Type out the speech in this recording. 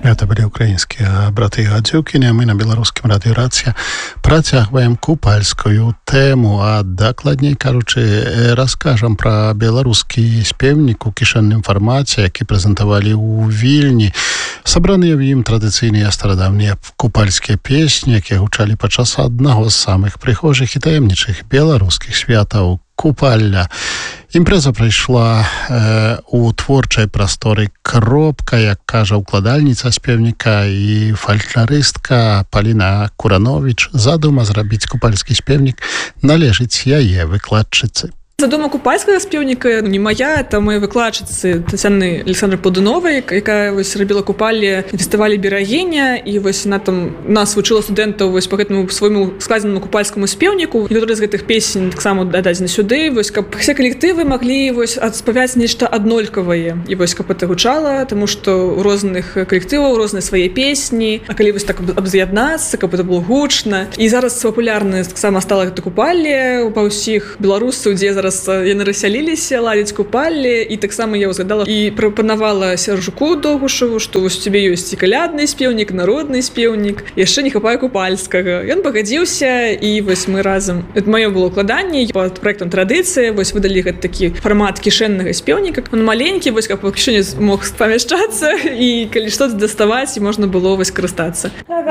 Гэта былі украінскія браты і гадзюкіні, а мы на беларускім радыё «Рацыя» працягваем купальскую тэму, а дакладней кажучы, раскажам пра беларускі спевнік у кішэнным фармаце, які прэзентавалі ў Вільні. Сабраныя ў ім традыцыйныя старадаўнія купальскія песні, якія гучалі падчас аднаго з самых прыгожых і таемнічых беларускіх святаў купальня. Імпрэза прайшла у творчай прасторы «Кропка», як кажа укладальніца спевніка і фалькларыстка Паліна Куранович. Задума зрабіць купальскі спевнік належыць яе выкладчыцы. Задума купальскага спевніка не моя, это моей выкладчыцы Тацяны Александры Плодуновай, якая рабіла купальні на фестывалі «Берагіня», і она там нас вучыла студэнтаў по гэтаму свайму складзенаму купальскаму спевніку. Некаторыя з гэтых песень таксама дададзены сюды, каб все калектывы маглі спяваць нешта аднолькавае. І каб это гучала, таму што у розных калектываў розныя свае песні, а калі так абз'яднацца, каб это было гучна. І зараз папулярна таксама стала гэта купальні па ўсіх беларусаў, дзе зараз яны рассяліліся ладзіць купальні, і таксама я ўзгадала і прапанавала Сяржуку Догушаву, што у цябе ёсць і калядны спеўнік, народны спеўнік, яшчэ не хапае купальскага. Ён пагадзіўся, і мы разам, это маё было укладанне пад праектам «Традыцыя», выдалі гэты такі фармат кішэннага спеўніка. Он маленькі, каб у кішэні мог памяшчацца, і калі што даставаць, і можна было карыстацца.